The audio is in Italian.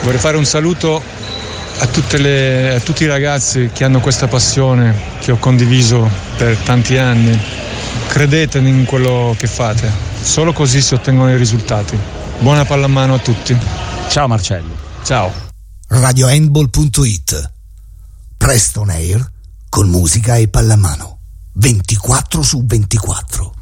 Vorrei fare un saluto a tutti i ragazzi che hanno questa passione che ho condiviso per tanti anni. Credete in quello che fate, solo così si ottengono i risultati. Buona pallamano a tutti. Ciao Marcello. Ciao. RadioHandball.it. Presto on air con musica e pallamano 24/24.